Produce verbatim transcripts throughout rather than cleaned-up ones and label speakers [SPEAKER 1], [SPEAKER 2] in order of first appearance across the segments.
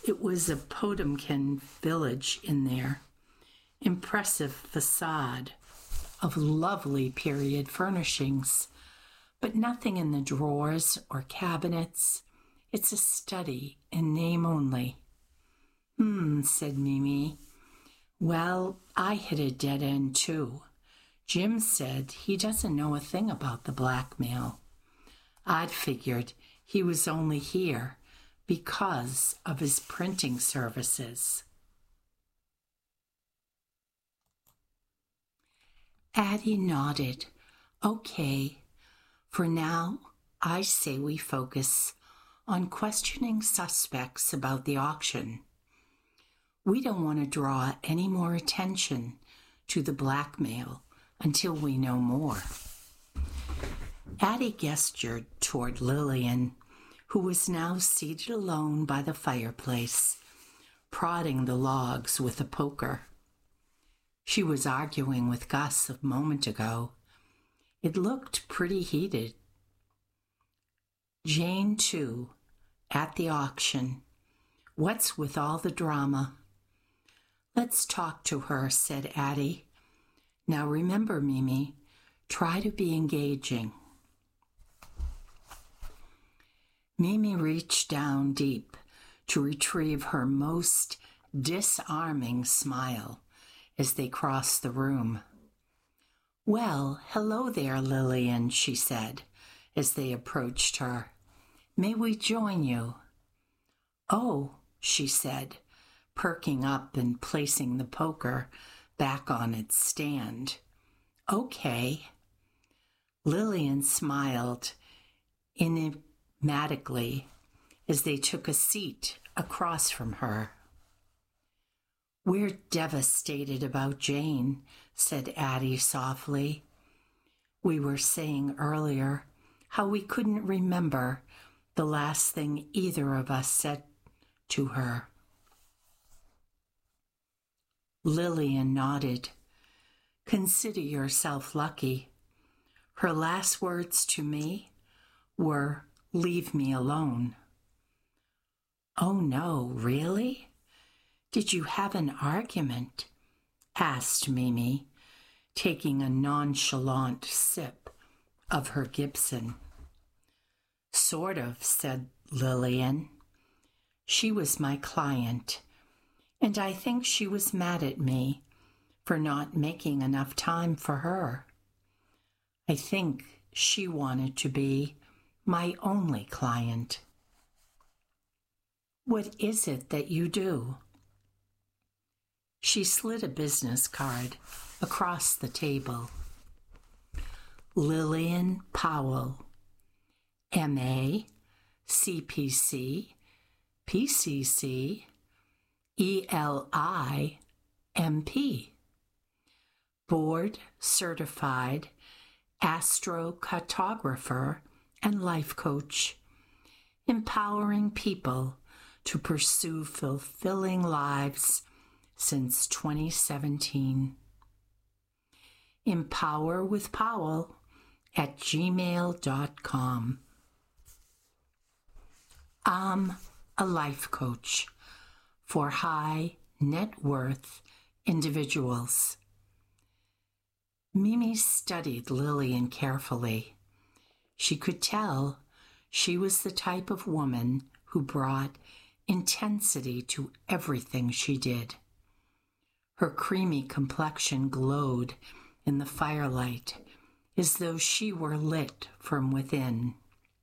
[SPEAKER 1] It was a Potemkin village in there. Impressive facade of lovely period furnishings, but nothing in the drawers or cabinets. It's a study in name only. Hmm, said Mimi. Well, I hit a dead end too. Jim said he doesn't know a thing about the blackmail. I'd figured he was only here because of his printing services. Addie nodded. Okay, for now, I say we focus on questioning suspects about the auction. We don't want to draw any more attention to the blackmail until we know more. Addie gestured toward Lillian, who was now seated alone by the fireplace, prodding the logs with a poker. She was arguing with Gus a moment ago. It looked pretty heated. Jane, too, at the auction. What's with all the drama? Let's talk to her, said Addie. Now remember, Mimi, try to be engaging. Mimi reached down deep to retrieve her most disarming smile as they crossed the room. Well, hello there, Lillian, she said as they approached her. May we join you? Oh, she said, perking up and placing the poker back on its stand. Okay. Lillian smiled enigmatically as they took a seat across from her. We're devastated about Jane, said Addie softly. We were saying earlier how we couldn't remember the last thing either of us said to her. Lillian nodded. Consider yourself lucky. Her last words to me were, leave me alone. Oh no, really? Did you have an argument? Asked Mimi, taking a nonchalant sip of her Gibson. Sort of, said Lillian. She was my client, and I think she was mad at me for not making enough time for her. I think she wanted to be my only client. What is it that you do? She slid a business card across the table. Lillian Powell, M A, C P C, P C C, E L I, M P, Board Certified Astrocartographer and Life Coach, empowering people to pursue fulfilling lives since twenty seventeen. Empower with Powell at gmail dot com. I'm a life coach for high net worth individuals. Mimi studied Lillian carefully. She could tell she was the type of woman who brought intensity to everything she did. Her creamy complexion glowed in the firelight as though she were lit from within.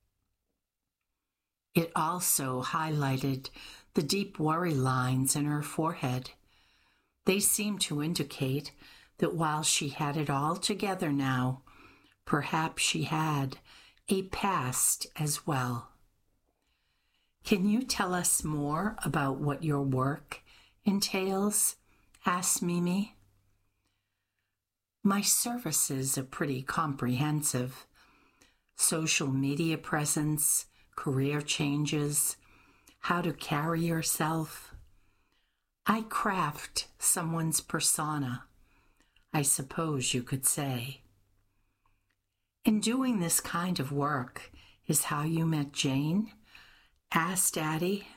[SPEAKER 1] It also highlighted the deep worry lines in her forehead. They seemed to indicate that while she had it all together now, perhaps she had a past as well. Can you tell us more about what your work entails? Asked Mimi. My services are pretty comprehensive. Social media presence, career changes, how to carry yourself. I craft someone's persona, I suppose you could say. And doing this kind of work is how you met Jane? Asked Addie.